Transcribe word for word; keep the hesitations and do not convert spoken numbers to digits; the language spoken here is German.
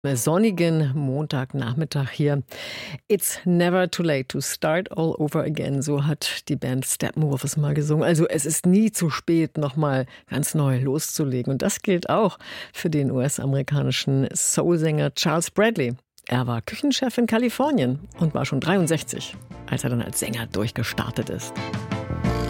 Sonnigen Montagnachmittag hier. It's never too late to start all over again. So hat die Band Steppenwolf es mal gesungen. Also es ist nie zu spät, nochmal ganz neu loszulegen. Und das gilt auch für den U S-amerikanischen Soulsänger Charles Bradley. Er war Küchenchef in Kalifornien und war schon dreiundsechzig, als er dann als Sänger durchgestartet ist.